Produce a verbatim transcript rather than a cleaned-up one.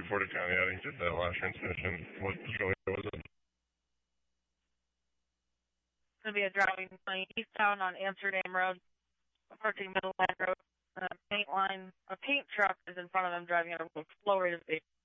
Porter County, Addington, the last transmission. What was it? It's going to be a driving lane eastbound on Amsterdam Road, approaching Middleland Road. A paint line, a paint truck is in front of them driving at a slow rate of speed.